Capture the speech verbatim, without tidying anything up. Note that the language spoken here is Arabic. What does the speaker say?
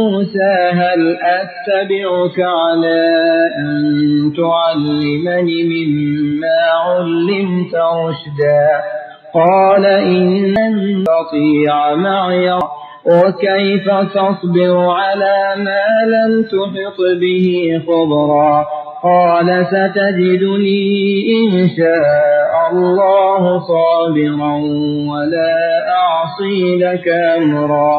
موسى هل أتبعك على أن تعلمني مما علمت رشدا قال إن لن تطيع معي وكيف تصبر على ما لم تحط به خبرا قال ستجدني إن شاء الله صابرا ولا أعصي لك أمرا